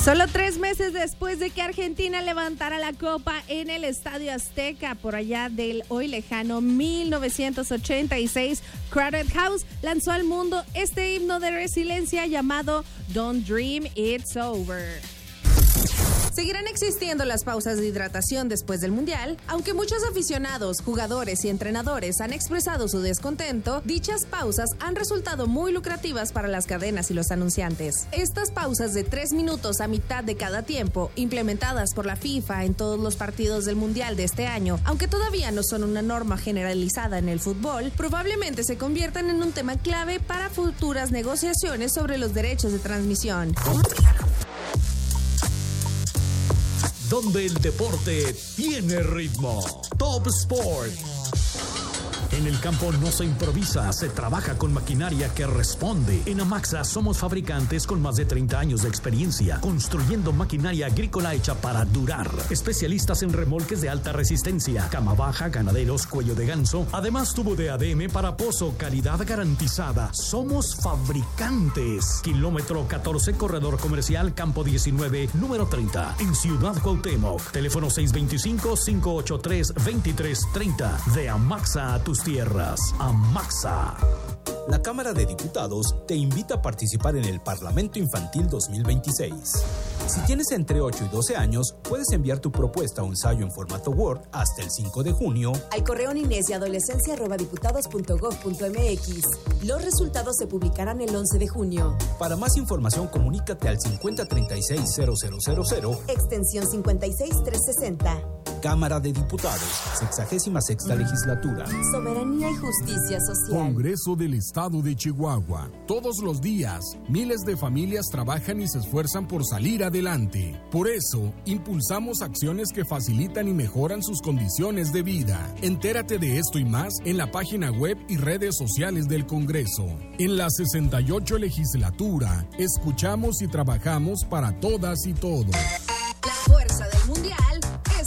Solo 3 meses después de que Argentina levantara la copa en el Estadio Azteca, por allá del hoy lejano 1986, Crowded House lanzó al mundo este himno de resiliencia llamado Don't Dream It's Over. Seguirán existiendo las pausas de hidratación después del Mundial. Aunque muchos aficionados, jugadores y entrenadores han expresado su descontento, dichas pausas han resultado muy lucrativas para las cadenas y los anunciantes. Estas pausas de 3 minutos a mitad de cada tiempo, implementadas por la FIFA en todos los partidos del Mundial de este año, aunque todavía no son una norma generalizada en el fútbol, probablemente se conviertan en un tema clave para futuras negociaciones sobre los derechos de transmisión. Donde el deporte tiene ritmo. Top Sport. En el campo no se improvisa, se trabaja con maquinaria que responde. En Amaxa somos fabricantes con más de 30 años de experiencia, construyendo maquinaria agrícola hecha para durar. Especialistas en remolques de alta resistencia, cama baja, ganaderos, cuello de ganso. Además, tubo de ADM para pozo, calidad garantizada. Somos fabricantes. Kilómetro 14, corredor comercial, campo 19, número 30, en Ciudad Cuauhtémoc. Teléfono 625-583-2330. De Amaxa a tus tierras. Amaxa. La Cámara de Diputados te invita a participar en el Parlamento Infantil 2026. Si tienes entre 8 y 12 años, puedes enviar tu propuesta o ensayo en formato Word hasta el 5 de junio al correo ninesyadolescencia@diputados.gov.mx. Los resultados se publicarán el 11 de junio. Para más información, comunícate al 5036-0000, extensión 56360. Cámara de Diputados, 66ª Legislatura. Soberanía y justicia social. Congreso del Estado de Chihuahua. Todos los días, miles de familias trabajan y se esfuerzan por salir adelante. Por eso, impulsamos acciones que facilitan y mejoran sus condiciones de vida. Entérate de esto y más en la página web y redes sociales del Congreso. En la 68 Legislatura, escuchamos y trabajamos para todas y todos. La fuerza del Mundial